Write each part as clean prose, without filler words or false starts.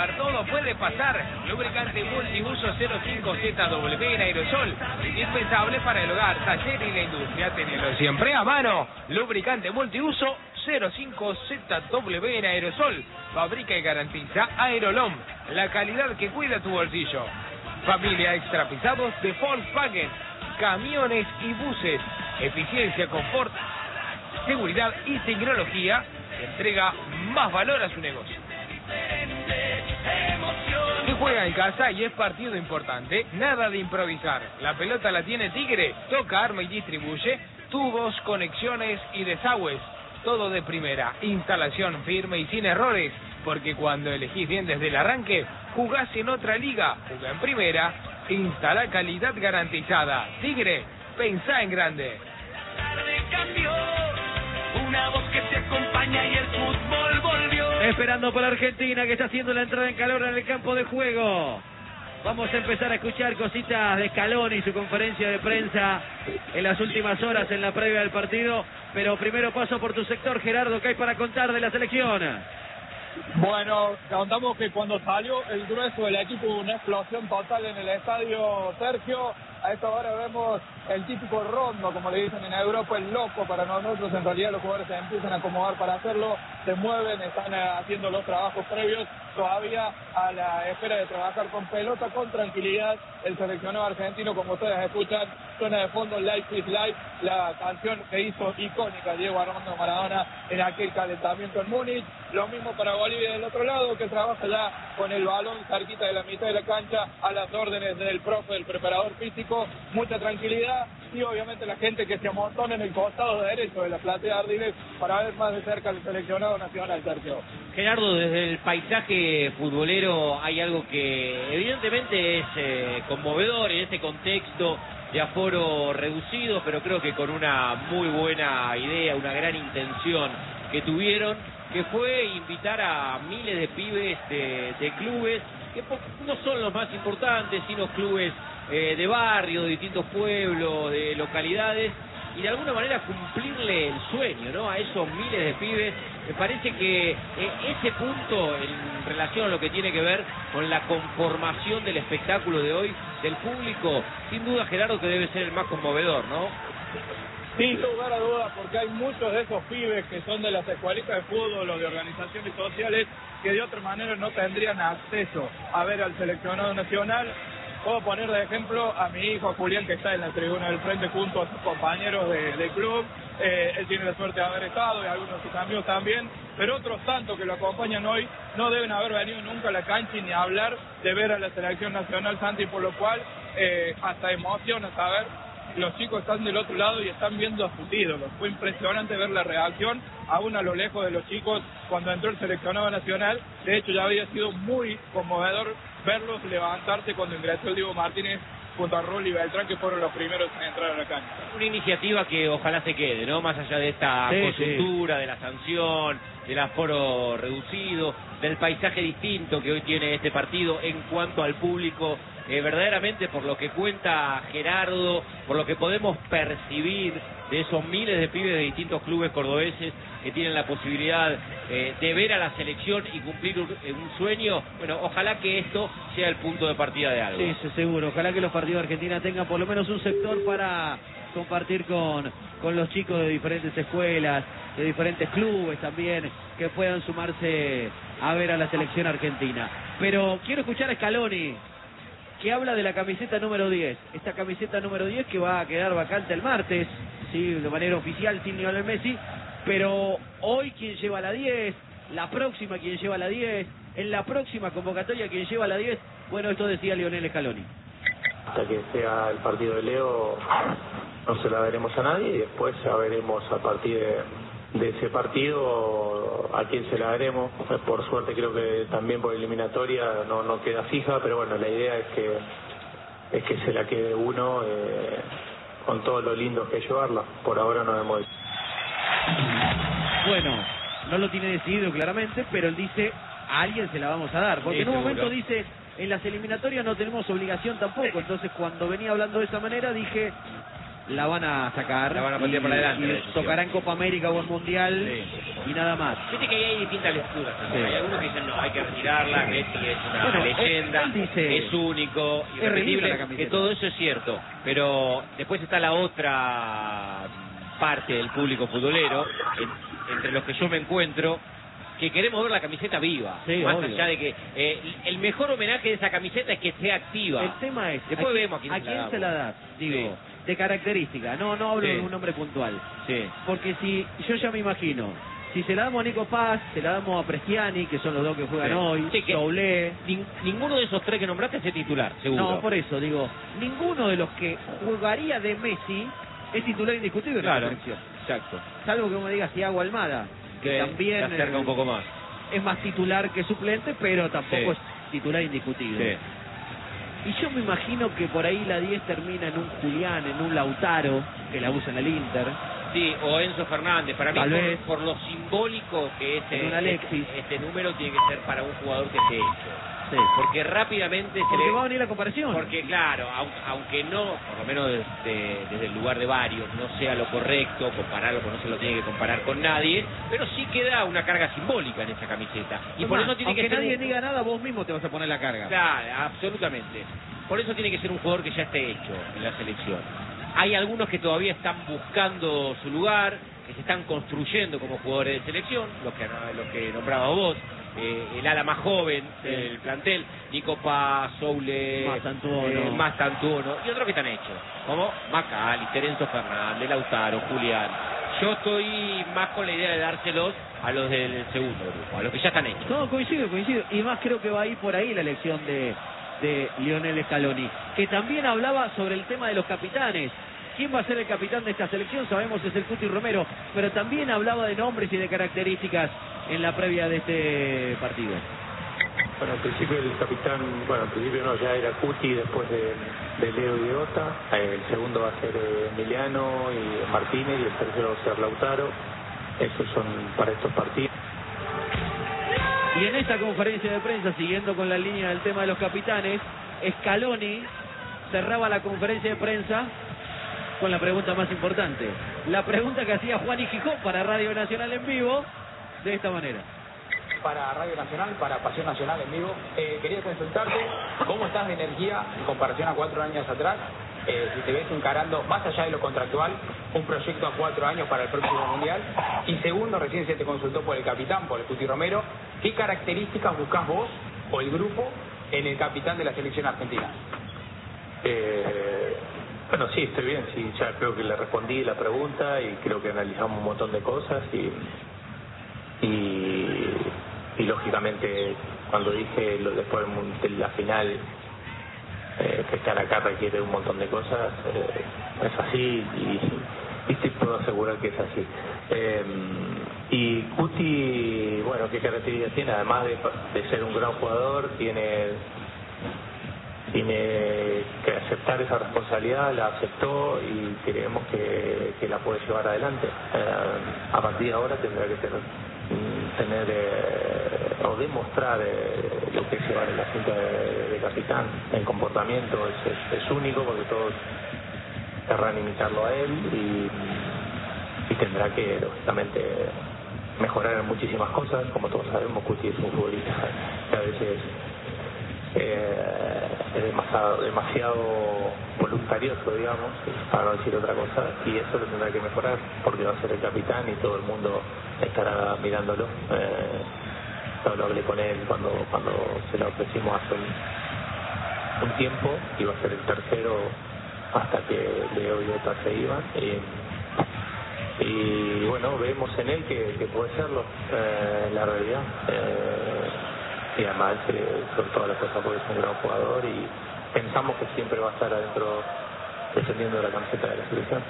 hogar todo puede pasar. Lubricante multiuso 05ZW en aerosol, indispensable para el hogar, taller y la industria. Tenelo siempre a mano. Lubricante multiuso 05ZW en aerosol, fabrica y garantiza Aerolom, la calidad que cuida tu bolsillo. Familia Extra Pesados de Volkswagen, camiones y buses, eficiencia, confort, seguridad y tecnología, que entrega más valor a su negocio. Si juega en casa y es partido importante, nada de improvisar. La pelota la tiene Tigre, toca, arma y distribuye, tubos, conexiones y desagües. Todo de primera, instalación firme y sin errores, porque cuando elegís bien desde el arranque, jugás en otra liga, jugá en primera, instala calidad garantizada. Tigre, pensá en grande. Una voz que te acompaña y el fútbol volvió. Esperando por Argentina, que está haciendo la entrada en calor en el campo de juego. Vamos a empezar a escuchar cositas de Scaloni y su conferencia de prensa en las últimas horas en la previa del partido. Pero primero paso por tu sector, Gerardo, ¿qué hay para contar de la selección? Bueno, contamos que cuando salió el grueso del equipo hubo una explosión total en el estadio Sergio. A esta hora vemos el típico rondo, como le dicen en Europa, el loco para nosotros. En realidad los jugadores se empiezan a acomodar para hacerlo, se mueven, están haciendo los trabajos previos todavía a la espera de trabajar con pelota, con tranquilidad. El seleccionado argentino, como ustedes escuchan, suena de fondo Life is Life, la canción que hizo icónica Diego Armando Maradona en aquel calentamiento en Múnich. Lo mismo para Bolivia del otro lado, que trabaja ya con el balón cerquita de la mitad de la cancha, a las órdenes del profe, del preparador físico. Mucha tranquilidad y obviamente la gente que se amontona en el costado derecho de la platea Ardiles para ver más de cerca al seleccionado nacional, Sergio. Gerardo, desde el paisaje futbolero hay algo que evidentemente es conmovedor en este contexto de aforo reducido, pero creo que con una muy buena idea, una gran intención que tuvieron, que fue invitar a miles de pibes de clubes, que no son los más importantes, sino clubes de barrio, de distintos pueblos, de localidades, y de alguna manera cumplirle el sueño, ¿no?, a esos miles de pibes. Me parece que ese punto en relación a lo que tiene que ver con la conformación del espectáculo de hoy, del público, sin duda, Gerardo, que debe ser el más conmovedor, ¿no? Sin lugar a dudas, porque hay muchos de esos pibes que son de las escuelitas de fútbol o de organizaciones sociales que de otra manera no tendrían acceso a ver al seleccionado nacional. Puedo poner de ejemplo a mi hijo Julián, que está en la tribuna del frente junto a sus compañeros del club. Él tiene la suerte de haber estado y algunos de sus amigos también, pero otros tantos que lo acompañan hoy no deben haber venido nunca a la cancha ni a hablar de ver a la selección nacional, Santi, por lo cual hasta emociona saber. Los chicos están del otro lado y están viendo a sus ídolos. Fue impresionante ver la reacción, aún a lo lejos de los chicos, cuando entró el seleccionado nacional. De hecho, ya había sido muy conmovedor verlos levantarse cuando ingresó el Diego Martínez junto a Rolly Beltrán, que fueron los primeros en entrar a la cancha. Una iniciativa que ojalá se quede, ¿no?, más allá de esta coyuntura, de la sanción, del aforo reducido, del paisaje distinto que hoy tiene este partido en cuanto al público. Verdaderamente, por lo que cuenta Gerardo, por lo que podemos percibir de esos miles de pibes de distintos clubes cordobeses que tienen la posibilidad de ver a la selección y cumplir un sueño, bueno, ojalá que esto sea el punto de partida de algo. Sí, seguro, ojalá que los partidos de Argentina tengan por lo menos un sector para compartir con los chicos de diferentes escuelas, de diferentes clubes también, que puedan sumarse a ver a la selección argentina. Pero quiero escuchar a Scaloni, que habla de la camiseta número 10. Esta camiseta número 10 que va a quedar vacante el martes, sí, de manera oficial, sin Lionel Messi, pero hoy quien lleva la 10, la próxima quien lleva la 10, en la próxima convocatoria quien lleva la 10, bueno, esto decía Lionel Scaloni. Hasta que sea el partido de Leo no se la veremos a nadie y después ya veremos a partir de ese partido a quién se la daremos. Por suerte creo que también por eliminatoria no queda fija, pero bueno, la idea es que se la quede uno con todo lo lindo que es llevarla. Por ahora no hemos... Bueno, no lo tiene decidido claramente, pero él dice a alguien se la vamos a dar, porque en un momento dice en las eliminatorias no tenemos obligación tampoco. Entonces cuando venía hablando de esa manera dije la van a sacar. La van a patear para adelante, la y decisión. tocará en Copa América o en Mundial y nada más. Viste que hay distintas lecturas. ¿No? Sí. Hay algunos que dicen, no, hay que retirarla, Messi es una Bueno, leyenda, él dice, es único, ridícula la irrepetible, camiseta. que todo eso es cierto. Pero después está la otra parte del público futbolero, entre los que yo me encuentro, que queremos ver la camiseta viva. Sí, más obvio. allá de que el mejor homenaje de esa camiseta es que sea activa. El tema es, Después ¿a vemos a quién se la das? Digo, de característica, no hablo Sí. de un nombre puntual. Sí. Porque si yo ya me imagino, si se la damos a Nico Paz, se la damos a Prestiani, que son los dos que juegan Sí. hoy, Sí, que Soulé. Ninguno de esos tres que nombraste es titular, seguro. No, por eso digo, ninguno de los que jugaría de Messi es titular indiscutible en Claro. la selección. Exacto. Salvo que uno diga Thiago Almada, que también se acerca un poco más. es más titular que suplente, pero tampoco Sí. es titular indiscutible. Y yo me imagino que por ahí la 10 termina en un Julián, en un Lautaro, que la usa en el Inter. Sí, o Enzo Fernández. Para mí, Tal vez. por lo simbólico que es En un Alexis. este número, tiene que ser para un jugador que esté hecho. Sí. Porque rápidamente se Porque le... va a venir la comparación. Porque claro, aunque no, por lo menos desde el lugar de varios, no sea lo correcto compararlo, porque no se lo tiene que comparar con nadie, pero sí queda una carga simbólica en esa camiseta. Y por eso tiene aunque que ser nadie diga nada, vos mismo te vas a poner la carga. Claro, absolutamente. Por eso tiene que ser un jugador que ya esté hecho en la selección. Hay algunos que todavía están buscando su lugar, que se están construyendo como jugadores de selección, los que nombraba vos, el ala más joven del plantel, Nico Paz, Soule, más Tantuono, y otros que están hechos, como Macalister, Enzo Fernández, Lautaro, Julián. Yo estoy más con la idea de dárselos a los del segundo grupo, a los que ya están hechos. No, coincido. Y más creo que va a ir por ahí la elección de Lionel Scaloni, que también hablaba sobre el tema de los capitanes. ¿Quién va a ser el capitán de esta selección? Sabemos es el Cuti Romero, pero también hablaba de nombres y de características en la previa de este partido. Bueno, al principio el capitán, al principio no, ya era Cuti, después de Leo y de Ota. El segundo va a ser Emiliano y Martínez, y el tercero va a ser Lautaro. Esos son para estos partidos. Y en esta conferencia de prensa, siguiendo con la línea del tema de los capitanes, Scaloni cerraba la conferencia de prensa con la pregunta más importante. La pregunta que hacía Juan y Gijón para Radio Nacional en vivo, de esta manera. Para Radio Nacional, para Pasión Nacional en vivo, quería consultarte cómo estás de energía en comparación a 4 años atrás, si te ves encarando, más allá de lo contractual, un proyecto a 4 años para el próximo Mundial. Y segundo, recién se te consultó por el capitán, por el Cuti Romero, ¿qué características buscás vos o el grupo en el capitán de la selección argentina? Bueno, sí, estoy bien, sí, ya creo que le respondí la pregunta y creo que analizamos un montón de cosas y lógicamente cuando dije después de la final que estar acá requiere un montón de cosas, es así y te puedo asegurar que es así. Y Cuti, bueno, ¿qué características tiene? Además de ser un gran jugador, tiene que aceptar esa responsabilidad, la aceptó y creemos que la puede llevar adelante. A partir de ahora tendrá que tener o demostrar lo que es llevar el asunto de capitán. El comportamiento es único porque todos querrán imitarlo a él y tendrá que lógicamente mejorar en muchísimas cosas. Como todos sabemos, Cuti es un futbolista que a veces es demasiado voluntarioso, digamos, para no decir otra cosa, y eso lo tendrá que mejorar porque va a ser el capitán y todo el mundo estará mirándolo. Yo lo hablé con él cuando se lo ofrecimos hace un tiempo, iba a ser el tercero hasta que Leo y Ota se iban, y bueno, vemos en él que puede serlo, la realidad. Y además, sobre todas las cosas, porque es un gran jugador y pensamos que siempre va a estar adentro defendiendo la camiseta de la selección.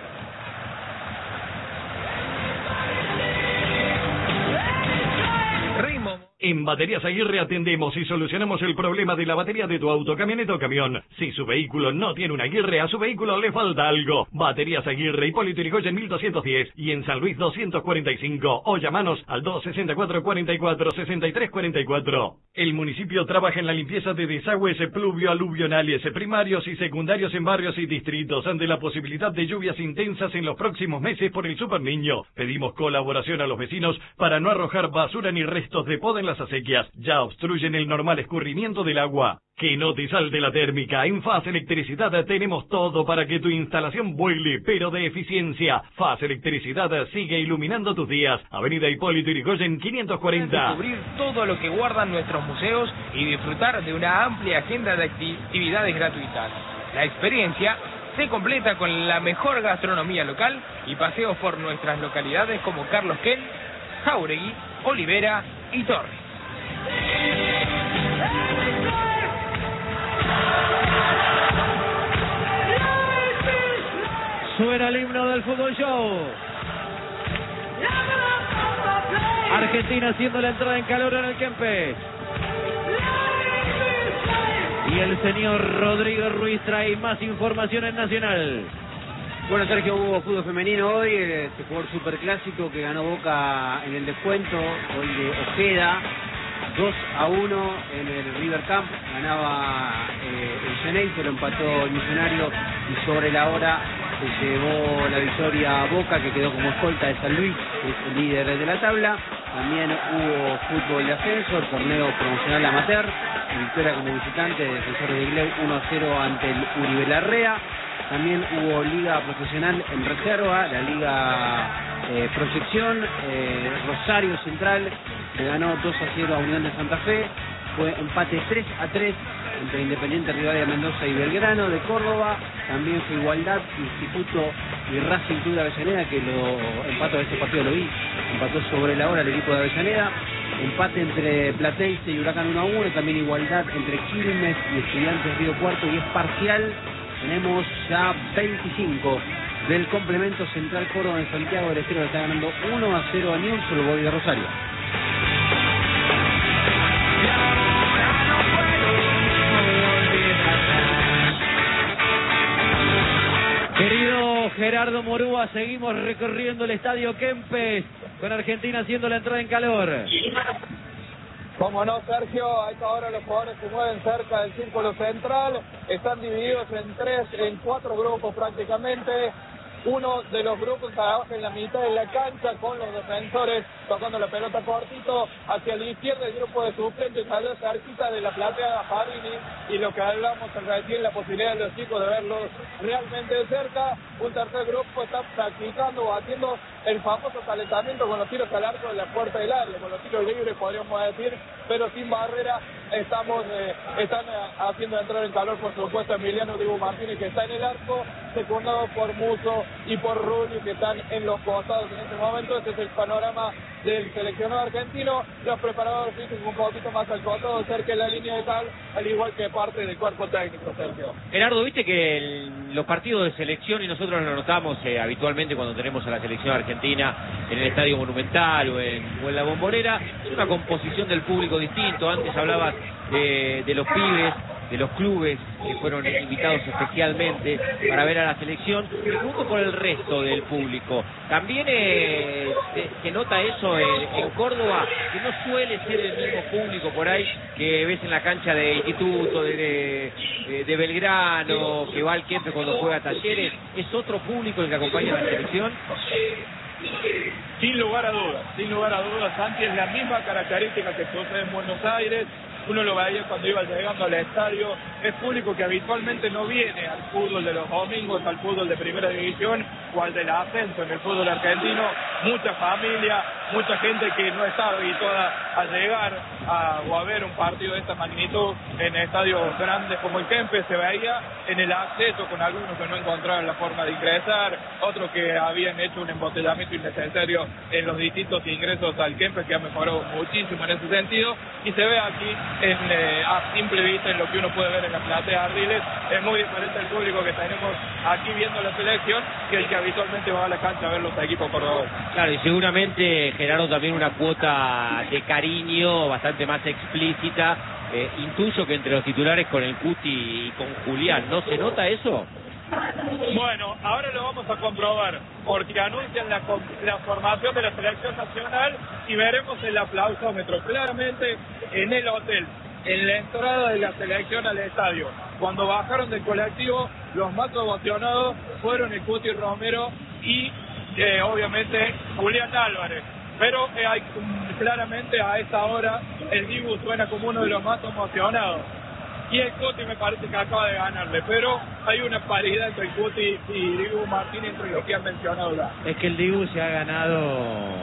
Ritmo. En Baterías Aguirre atendemos y solucionamos el problema de la batería de tu auto, camioneta o camión. Si su vehículo no tiene una Aguirre, a su vehículo le falta algo. Baterías Aguirre, Hipólito Yrigoyen 1210 y en San Luis 245. O llamanos al 264 44 63 44. El municipio trabaja en la limpieza de desagües pluvio-aluvionales primarios y secundarios en barrios y distritos ante la posibilidad de lluvias intensas en los próximos meses por el Super Niño. Pedimos colaboración a los vecinos para no arrojar basura ni restos de poda en las acequias. Ya obstruyen el normal escurrimiento del agua. Que no te salte la térmica. En FAS Electricidad tenemos todo para que tu instalación vuele, pero de eficiencia. FAS Electricidad sigue iluminando tus días. Avenida Hipólito Yrigoyen 540. Descubrir todo lo que guardan nuestros museos y disfrutar de una amplia agenda de actividades gratuitas. La experiencia se completa con la mejor gastronomía local y paseos por nuestras localidades como Carlos Quel, Jáuregui, Olivera y Torres. Suena el himno del Fútbol Show. Argentina haciendo la entrada en calor en el Kempes. Y el señor Rodrigo Ruiz trae más información en Nacional. Bueno, Sergio, hubo fútbol femenino hoy, se jugó el superclásico que ganó Boca en el descuento, hoy de Ojeda, 2-1 en el River Camp, ganaba el Genei, se lo empató el Millonario y sobre la hora se llevó la victoria a Boca, que quedó como escolta de San Luis, que es el líder de la tabla. También hubo fútbol de ascenso, el torneo promocional amateur, victoria como visitante de Defensores de Iglesias 1-0 ante el Uribe Larrea. También hubo liga profesional en reserva, la liga Proyección, Rosario Central le ganó 2-0 a Unión de Santa Fe, fue empate 3-3 entre Independiente Rivadavia Mendoza y Belgrano de Córdoba, también fue Igualdad, Instituto y Racing Club de Avellaneda, que lo empató ese partido, lo vi, empató sobre la hora el equipo de Avellaneda, empate entre Platense y Huracán 1-1, también igualdad entre Quilmes y Estudiantes Río Cuarto y es parcial. Tenemos ya 25 del complemento Central Córdoba en Santiago del Estero, le está ganando 1-0 a Newell's, el Boy de Rosario. Querido Gerardo Morúa, seguimos recorriendo el estadio Kempes con Argentina haciendo la entrada en calor. Como no, Sergio, a esta hora los jugadores se mueven cerca del círculo central, están divididos en 4 grupos prácticamente. Uno de los grupos trabaja en la mitad de la cancha con los defensores tocando la pelota cortito hacia la izquierda. El grupo de suplentes salió cerquita de la platea Farini y lo que hablamos recién, la posibilidad de los chicos de verlos realmente de cerca. Un tercer grupo está practicando o haciendo el famoso calentamiento con los tiros al arco de la puerta del área, con los tiros libres podríamos decir, pero sin barrera. Están haciendo entrar en calor, por supuesto, Emiliano Dibu Martínez, que está en el arco, secundado por Muso y por Rulli, que están en los costados en este momento. Este es el panorama del seleccionado argentino. Los preparadores físicos un poquito más al costado, cerca de la línea de tal, al igual que parte del cuerpo técnico, Sergio. Gerardo, viste que los partidos de selección, y nosotros lo notamos habitualmente cuando tenemos a la selección argentina en el Estadio Monumental o en la Bombonera, es una composición del público distinto. Antes hablabas de los pibes, de los clubes que fueron invitados especialmente para ver a la selección, y junto con el resto del público. También se nota eso en Córdoba, que no suele ser el mismo público por ahí que ves en la cancha de Instituto, de Belgrano, que va al Kempes cuando juega Talleres. ¿Es otro público el que acompaña a la selección? Sin lugar a dudas, Santi, es la misma característica que sucede en Buenos Aires. Uno lo veía cuando iba llegando al estadio, es público que habitualmente no viene al fútbol de los domingos, al fútbol de primera división o al del ascenso en el fútbol argentino. Mucha familia, mucha gente que no está habituada a llegar o a ver un partido de esta magnitud en estadios grandes como el Kempes. Se veía en el acceso con algunos que no encontraban la forma de ingresar, otros que habían hecho un embotellamiento innecesario en los distintos ingresos al Kempes, que ha mejorado muchísimo en ese sentido, y se ve aquí a simple vista en lo que uno puede ver en la platea Ardiles. Es muy diferente el público que tenemos aquí viendo la selección que el que habitualmente va a la cancha a ver los equipos cordobeses. Claro, y seguramente, Gerardo, también una cuota de cariño bastante más explícita. Intuyo que entre los titulares con el Cuti y con Julián, ¿no se nota eso? Bueno, ahora lo vamos a comprobar, porque anuncian la formación de la selección nacional y veremos el aplausómetro. Claramente en el hotel, en la entrada de la selección al estadio, cuando bajaron del colectivo, los más emocionados fueron el Cuti Romero y obviamente Julián Álvarez. Pero claramente a esta hora el Dibu suena como uno de los más emocionados. Y el Cuti me parece que acaba de ganarle, pero hay una paridad entre el Cuti y Dibu Martínez entre los que han mencionado ya. Es que el Dibu se ha ganado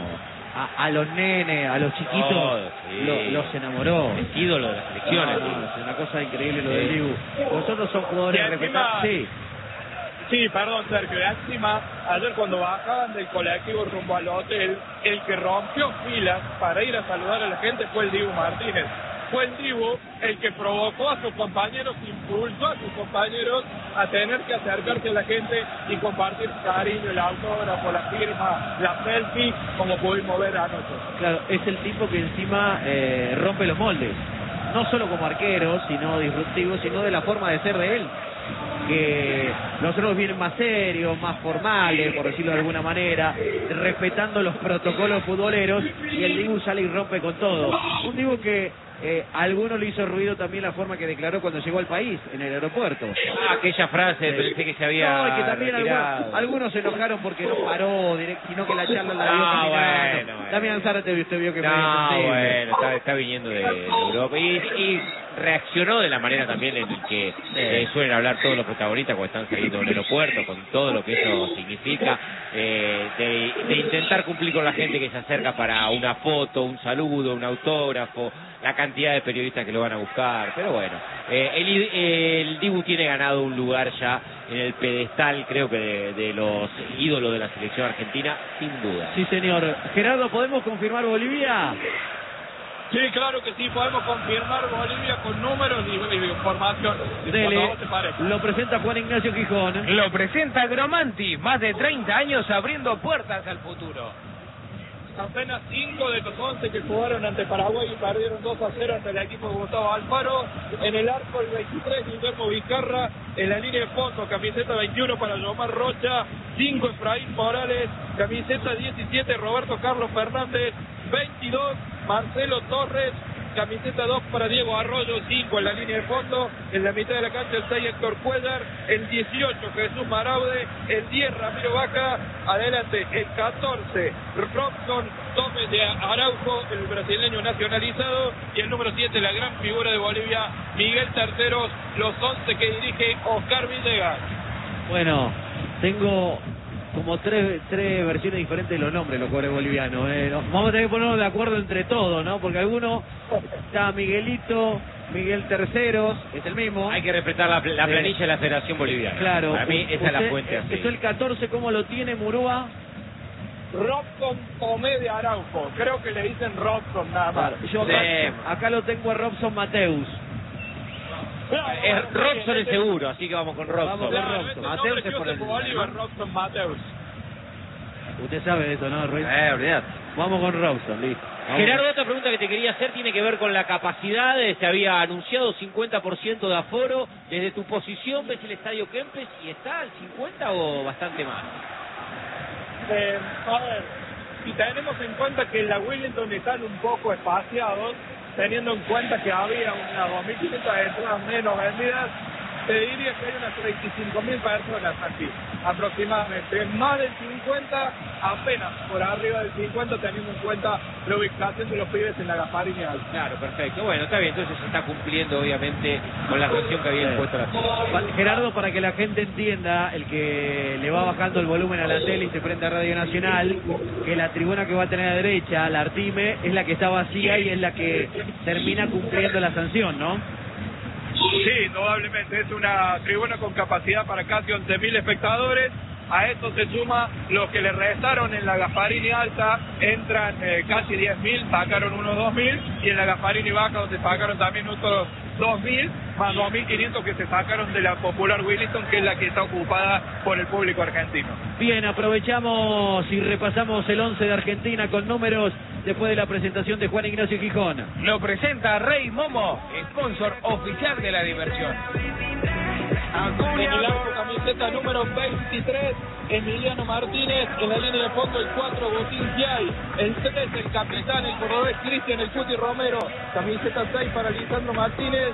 a los nenes, a los chiquitos, sí. los enamoró. Es ídolo de las selecciones. Es una cosa increíble lo del Dibu. Nosotros son jugadores respetados. Sí, perdón, Sergio. Y encima, ayer cuando bajaban del colectivo rumbo al hotel, el que rompió filas para ir a saludar a la gente fue el Dibu Martínez. Fue el Dibu el que provocó a sus compañeros, impulsó a sus compañeros a tener que acercarse a la gente y compartir cariño, el autógrafo, la firma, la selfie, como pudimos ver anoche. Claro, es el tipo que encima rompe los moldes, no solo como arquero, sino disruptivo, sino de la forma de ser de él. Que nosotros vienen más serios, más formales, por decirlo de alguna manera, respetando los protocolos futboleros, y el Dibu sale y rompe con todo. Un Dibu que a algunos le hizo ruido también la forma que declaró cuando llegó al país, en el aeropuerto. Aquella frase, pensé que se había No, y que también algunos se enojaron porque no paró, sino que la charla la dio caminando. Bueno. Damián Zárate usted vio que fue bueno, está viniendo de Europa y reaccionó de la manera también en que suelen hablar todos los protagonistas cuando están saliendo del aeropuerto, con todo lo que eso significa, de intentar cumplir con la gente que se acerca para una foto, un saludo, un autógrafo, la cantidad de periodistas que lo van a buscar, pero bueno, el Dibu tiene ganado un lugar ya en el pedestal, creo que de los ídolos de la selección argentina, sin duda. Sí, señor. Gerardo, ¿podemos confirmar Bolivia? Sí, claro que sí, podemos confirmar Bolivia con números y información. Dele, lo presenta Juan Ignacio Gijón. Lo presenta Gromanti, más de 30 años abriendo puertas al futuro. Apenas 5 de los 11 que jugaron ante Paraguay y perdieron 2-0 ante el equipo de Gustavo Alfaro. En el arco el 23, Guillermo Vizcarra. En la línea de fondo, camiseta 21 para Yomar Rocha, 5 Efraín Morales, camiseta 17 Roberto Carlos Fernández, 22 Marcelo Torres, camiseta 2 para Diego Arroyo, 5 en la línea de fondo, en la mitad de la cancha el 6 Héctor Cuellar, el 18 Jesús Maraude, el 10 Ramiro Vaca, adelante el 14 Robson Gómez de Araujo, el brasileño nacionalizado, y el número 7 la gran figura de Bolivia, Miguel Terceros, los 11 que dirige Oscar Villegas. Bueno, tengo como tres versiones diferentes de los nombres, los jugadores bolivianos. Vamos a tener que ponernos de acuerdo entre todos, ¿no? Porque algunos, está Miguelito, Miguel Terceros, es el mismo. Hay que respetar la planilla de la Federación Boliviana. Claro. Para mí esa es la fuente así. Es el 14, ¿cómo lo tiene Murúa? Robson Tomé de Araujo, creo que le dicen Robson nada más. Yo acá lo tengo a Robson Mateus. Robson es seguro, así que vamos con Robson. Vamos con Robson. Mateus es por el Bolívar, Robson Mateus. Usted sabe de eso, ¿no, Ruiz? Olvidate. Vamos con Robson, listo. Gerardo, otra pregunta que te quería hacer tiene que ver con la capacidad. Se había anunciado 50% de aforo. Desde tu posición, ¿ves el estadio Kempes y está al 50 o bastante más? A ver, si tenemos en cuenta que en la Wellington están un poco espaciados, teniendo en cuenta que había unas 2.500 entradas menos vendidas, te diría que hay unas 35.000 personas aquí, aproximadamente. Más del 50, apenas por arriba del 50, teniendo en cuenta la ubicación de los pibes en la Gasparini Alta. Claro, perfecto. Bueno, está bien, entonces se está cumpliendo, obviamente, con la sanción que había impuesto la FIFA. Gerardo, para que la gente entienda, el que le va bajando el volumen a la tele y se prende a Radio Nacional, que la tribuna que va a tener a la derecha, la Artime, es la que está vacía y es la que termina cumpliendo la sanción, ¿no? Sí, indudablemente, es una tribuna con capacidad para casi 11.000 espectadores. A esto se suma los que le restaron en la Gasparini Alta, entran casi 10.000, sacaron unos 2.000, y en la Gasparini Baja, donde sacaron también otros 2.000 más 2.500 que se sacaron de la popular Williston, que es la que está ocupada por el público argentino. Bien, aprovechamos y repasamos el 11 de Argentina con números después de la presentación de Juan Ignacio Gijón. Lo presenta Rey Momo, sponsor oficial de la diversión. En el arco, camiseta número 23, Emiliano Martínez. En la línea de fondo, el 4, Agustín Giai. El 3, el capitán, el cordobés Cristian, el Cuti Romero. Camiseta 6 para Lisandro Martínez.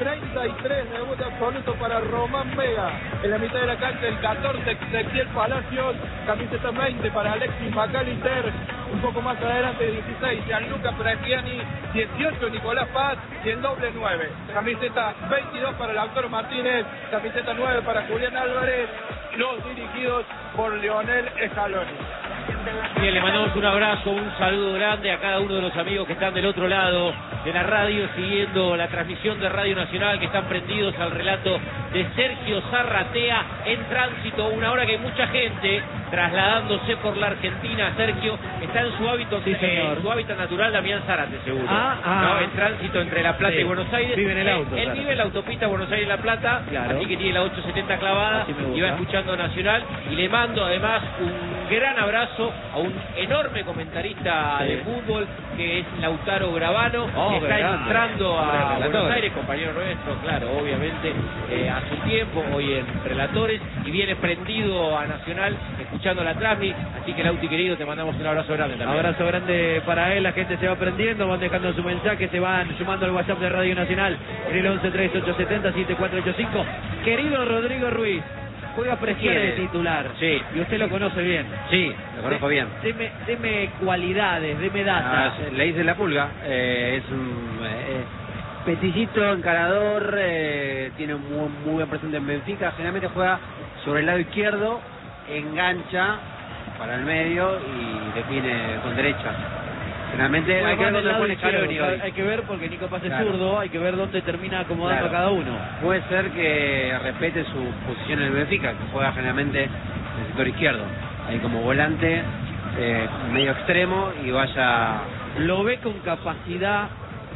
33, debut absoluto para Román Vega. En la mitad de la cancha, el 14, Ezequiel Palacios. Camiseta 20 para Alexis Macalister. Un poco más adelante, 16, Gianluca Prefiani. 18, Nicolás Paz. Y el doble 9. Camiseta 22 para Lautaro Martínez. Camiseta 9 para Julián Álvarez. Los dirigidos por Leonel Scaloni. Bien, le mandamos un abrazo, un saludo grande a cada uno de los amigos que están del otro lado de la radio, siguiendo la transmisión de Radio Nacional, que están prendidos al relato de Sergio Zarratea en tránsito. Una hora que hay mucha gente trasladándose por la Argentina. Sergio está en su hábitat natural, Damián Zárate, seguro. ¿No? En tránsito entre La Plata y Buenos Aires. Vive en el auto. Él vive en la autopista Buenos Aires-La Plata, claro. Así que tiene la 870 clavada y va escuchando Nacional. Y le mando además un gran abrazo a un enorme comentarista de fútbol que es Lautaro Gravano, que está entrando a Buenos Aires, compañero nuestro, claro, obviamente, a su tiempo, hoy en Relatores, y viene prendido a Nacional escuchando la transmi. Así que, Lauti querido, te mandamos un abrazo grande también. Abrazo grande para él, la gente se va prendiendo, van dejando su mensaje, se van sumando al WhatsApp de Radio Nacional en el 113870-7485. Querido Rodrigo Ruiz, juega Preciado de titular. Sí. Y usted lo conoce bien. Sí, lo conozco bien. Deme cualidades, deme data. Le dice la pulga. Es un peticito, encarador, tiene un muy buen presente en Benfica. Generalmente juega sobre el lado izquierdo, engancha para el medio y define con derecha. Generalmente hay que ver dónde pone Scaloni hoy. Hay que ver porque Nico Paz es zurdo, hay que ver dónde termina acomodando a cada uno. Puede ser que respete su posición en el Benfica, que juega generalmente en el sector izquierdo, ahí como volante, medio extremo, y vaya... Lo ve con capacidad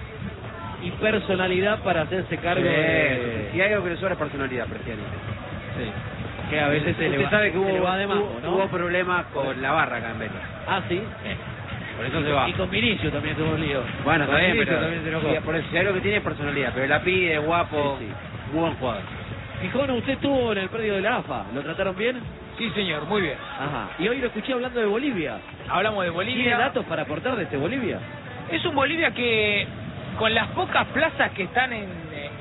y personalidad para hacerse cargo de... Si hay algo que le sobra es personalidad, Preciado. Sí. Que a veces usted sabe que hubo ¿no? problemas con la barra acá en Vélez. Ah, sí. Por eso se va. Y con Vinicio también tuvo un lío. Bueno, está bien, pero también se enojó. por eso, si hay algo que tiene es personalidad, pero la pide, guapo, muy buen jugador. Gijón, usted estuvo en el predio de la AFA, ¿lo trataron bien? Sí, señor, muy bien. Ajá. Y hoy lo escuché hablando de Bolivia. Hablamos de Bolivia. ¿Tiene datos para aportar de este Bolivia? Es un Bolivia que, con las pocas plazas que están en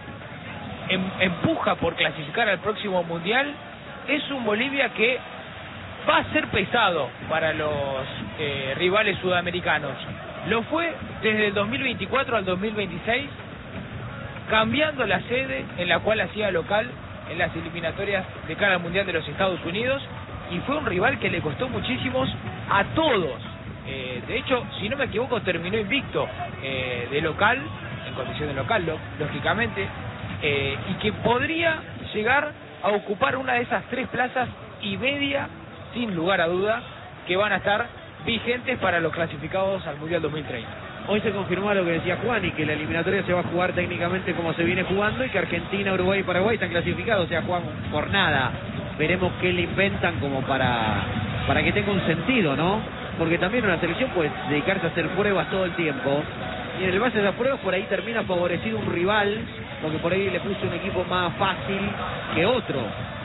puja por clasificar al próximo Mundial, es un Bolivia que va a ser pesado para los rivales sudamericanos. Lo fue desde el 2024 al 2026, cambiando la sede en la cual hacía local en las eliminatorias de cara al Mundial de los Estados Unidos, y fue un rival que le costó muchísimos a todos. De hecho, si no me equivoco, terminó invicto de local, en condición de local, lógicamente, y que podría llegar a ocupar una de esas 3 plazas y media, sin lugar a duda, que van a estar vigentes para los clasificados al Mundial 2030. Hoy se confirmó lo que decía Juan, y que la eliminatoria se va a jugar técnicamente como se viene jugando, y que Argentina, Uruguay y Paraguay están clasificados, o sea, juegan por nada. Veremos qué le inventan como para que tenga un sentido, ¿no? Porque también una selección puede dedicarse a hacer pruebas todo el tiempo, y en el base de esas pruebas por ahí termina favorecido un rival, porque por ahí le puso un equipo más fácil que otro.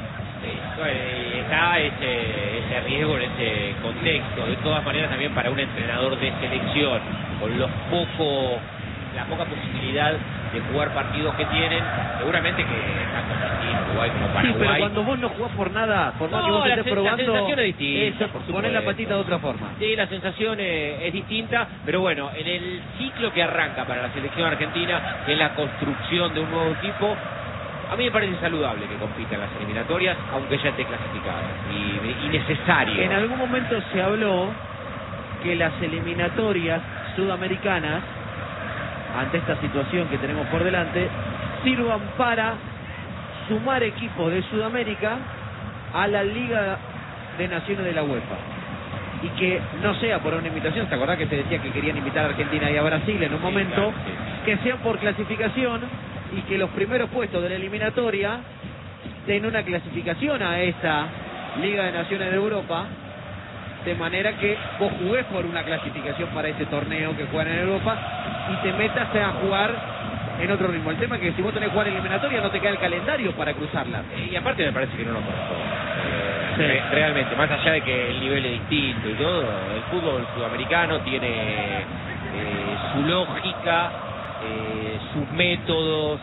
Está ese riesgo en ese contexto. De todas maneras, también para un entrenador de selección, con la poca posibilidad de jugar partidos que tienen, seguramente que tanto Argentina, Uruguay como Paraguay. Sí, pero cuando vos no jugás por nada, por más que vos estés probando, la sensación es distinta. Poner la patita de otra forma. Sí, la sensación es distinta, pero bueno, en el ciclo que arranca para la selección argentina, que es la construcción de un nuevo equipo, a mí me parece saludable que compita en las eliminatorias, aunque ya esté clasificada, y necesario. En algún momento se habló que las eliminatorias sudamericanas, ante esta situación que tenemos por delante, sirvan para sumar equipos de Sudamérica a la Liga de Naciones de la UEFA. Y que no sea por una invitación, ¿te acordás que se decía que querían invitar a Argentina y a Brasil en un momento? Claro, sí. Que sea por clasificación, y que los primeros puestos de la eliminatoria den una clasificación a esta Liga de Naciones de Europa, de manera que vos jugués por una clasificación para ese torneo que juegan en Europa y te metas a jugar en otro ritmo. El tema es que si vos tenés que jugar eliminatoria no te queda el calendario para cruzarla. Y aparte me parece que no lo corresponde. Realmente, más allá de que el nivel es distinto y todo, el fútbol sudamericano tiene su lógica, sus métodos,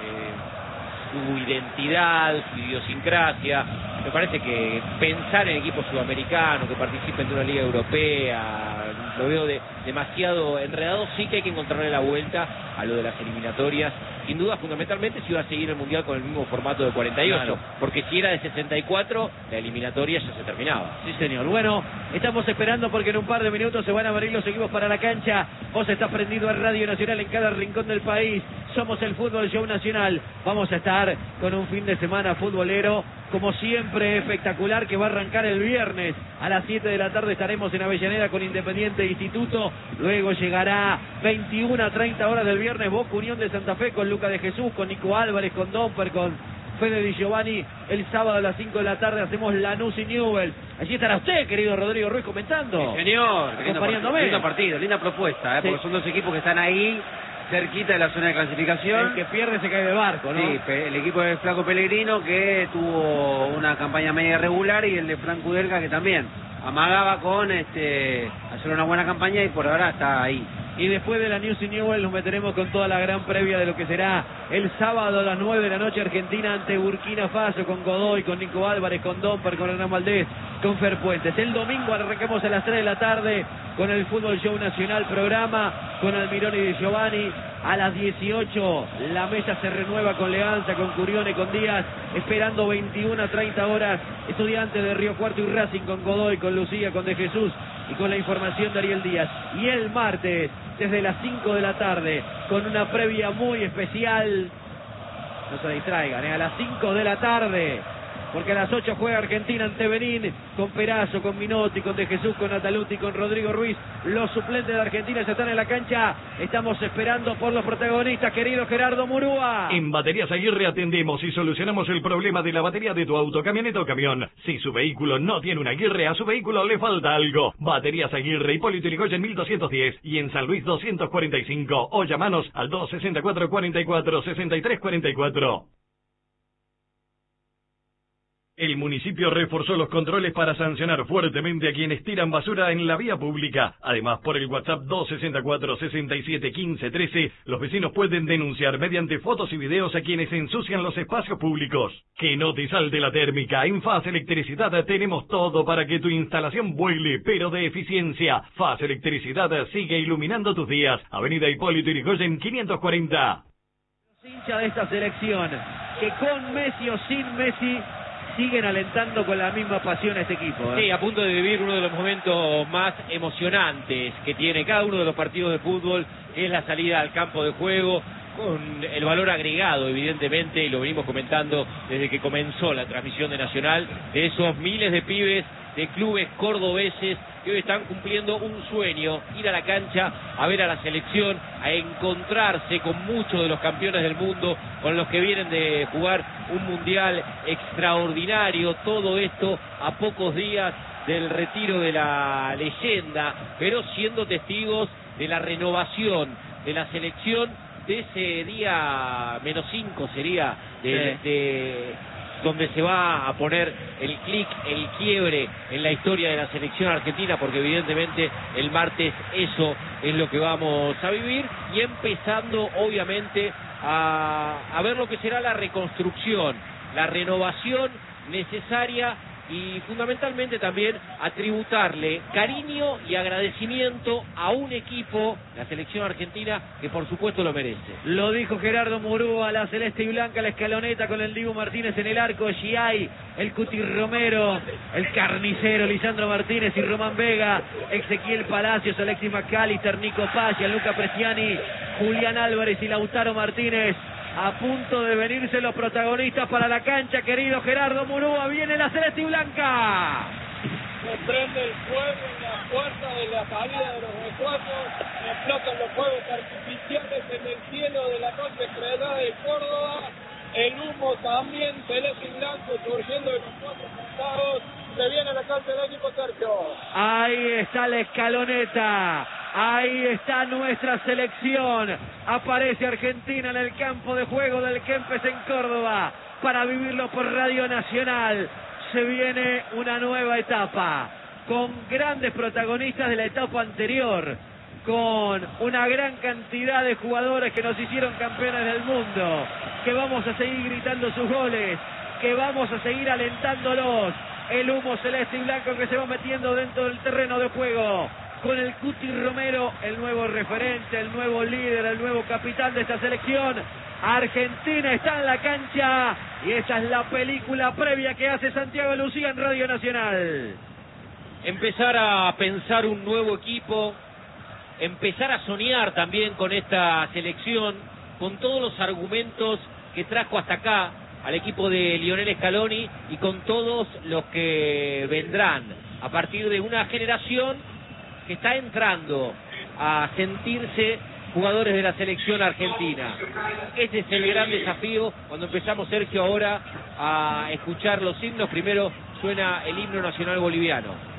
su identidad, su idiosincrasia. Me parece que pensar en equipos sudamericanos que participen de una liga europea lo veo demasiado enredado. Sí que hay que encontrarle la vuelta a lo de las eliminatorias, sin duda, fundamentalmente si va a seguir el Mundial con el mismo formato de 48, claro, porque si era de 64 la eliminatoria ya se terminaba. Sí, señor. Bueno, estamos esperando porque en un par de minutos se van a abrir los equipos para la cancha. Vos estás prendido a Radio Nacional en cada rincón del país. Somos el Fútbol Show Nacional. Vamos a estar con un fin de semana futbolero, como siempre, espectacular, que va a arrancar el viernes. A las 7 de la tarde estaremos en Avellaneda con Independiente Instituto. Luego llegará 21 a 30 horas del viernes Boca Unión de Santa Fe con Lucas de Jesús, con Nico Álvarez, con Domper, con Fede Di Giovanni. El sábado a las 5 de la tarde hacemos Lanús y Newell's. Allí estará usted, querido Rodrigo Ruiz, comentando. Sí, señor. Acompañándome. Lindo partido, linda propuesta, sí, porque son dos equipos que están ahí, cerquita de la zona de clasificación. El que pierde se cae del barco, ¿no? Sí, el equipo de Flaco Pellegrino, que tuvo una campaña media regular, y el de Franco Udelga, que también amagaba con hacer una buena campaña, y por ahora está ahí. Y después de la News y Newell nos meteremos con toda la gran previa de lo que será el sábado a las 9 de la noche Argentina ante Burkina Faso, con Godoy, con Nico Álvarez, con Domper, con Hernán Valdés, con Fer Puentes. El domingo arrancamos a las 3 de la tarde con el Fútbol Show Nacional programa, con Almirón y Di Giovanni. A las 18 la mesa se renueva con Leanza, con Curione, con Díaz, esperando 21 a 30 horas Estudiantes de Río Cuarto y Racing, con Godoy, con Lucía, con De Jesús y con la información de Ariel Díaz. Y el martes, desde las 5 de la tarde, con una previa muy especial, no se distraigan, a las 5 de la tarde, porque a las 8 juega Argentina ante Benín, con Perazo, con Minotti, con De Jesús, con Nataluti, con Rodrigo Ruiz. Los suplentes de Argentina ya están en la cancha. Estamos esperando por los protagonistas, querido Gerardo Murúa. En Baterías Aguirre atendemos y solucionamos el problema de la batería de tu auto, camioneta o camión. Si su vehículo no tiene una Aguirre, a su vehículo le falta algo. Baterías Aguirre, Hipólito Yrigoyen 1210 y en San Luis 245. O llamanos al 264 44 63 44. El municipio reforzó los controles para sancionar fuertemente a quienes tiran basura en la vía pública. Además, por el WhatsApp 264 67 15 13, los vecinos pueden denunciar mediante fotos y videos a quienes ensucian los espacios públicos. Que no te salte la térmica. En FAS Electricidad tenemos todo para que tu instalación vuele, pero de eficiencia. FAS Electricidad sigue iluminando tus días. Avenida Hipólito Yrigoyen 540. Los hinchas de esta selección, que con Messi o sin Messi, siguen alentando con la misma pasión a este equipo. Sí, a punto de vivir uno de los momentos más emocionantes que tiene cada uno de los partidos de fútbol, que es la salida al campo de juego, con el valor agregado, evidentemente, y lo venimos comentando desde que comenzó la transmisión de Nacional, de esos miles de pibes de clubes cordobeses que hoy están cumpliendo un sueño, ir a la cancha a ver a la selección, a encontrarse con muchos de los campeones del mundo, con los que vienen de jugar un mundial extraordinario, todo esto a pocos días del retiro de la leyenda, pero siendo testigos de la renovación de la selección, de ese día -5 sería de donde se va a poner el clic, el quiebre en la historia de la selección argentina, porque evidentemente el martes eso es lo que vamos a vivir, y empezando obviamente a ver lo que será la reconstrucción, la renovación necesaria, y fundamentalmente también a tributarle cariño y agradecimiento a un equipo, la selección argentina, que por supuesto lo merece. Lo dijo Gerardo Murúa, la celeste y blanca, la escaloneta con el Dibu Martínez en el arco, Giai, el Cuti Romero, el carnicero Lisandro Martínez y Román Vega, Ezequiel Palacios, Alexis McAllister, Nico Paz, Luca Preciani, Julián Álvarez y Lautaro Martínez. A punto de venirse los protagonistas para la cancha, querido Gerardo Murúa. Viene la celeste y blanca. Se prende el fuego en la puerta de la salida de los recuerdos, explotan los fuegos artificiales en el cielo de la noche gente estrellada de Córdoba. El humo también, celeste y blanco, surgiendo de los cuatro costados. Se viene la cancha del equipo Sergio. Ahí está la escaloneta. Ahí está nuestra selección. Aparece Argentina en el campo de juego del Kempes en Córdoba para vivirlo por Radio Nacional. Se viene una nueva etapa con grandes protagonistas de la etapa anterior, con una gran cantidad de jugadores que nos hicieron campeones del mundo, que vamos a seguir gritando sus goles, que vamos a seguir alentándolos. El humo celeste y blanco que se va metiendo dentro del terreno de juego, con el Cuti Romero, el nuevo referente, el nuevo líder, el nuevo capitán de esta selección. Argentina está en la cancha y esta es la película previa que hace Santiago Lucía en Radio Nacional. Empezar a pensar un nuevo equipo, empezar a soñar también con esta selección, con todos los argumentos que trajo hasta acá al equipo de Lionel Scaloni y con todos los que vendrán a partir de una generación que está entrando a sentirse jugadores de la selección argentina. Ese es el gran desafío cuando empezamos, Sergio, ahora a escuchar los himnos. Primero suena el himno nacional boliviano.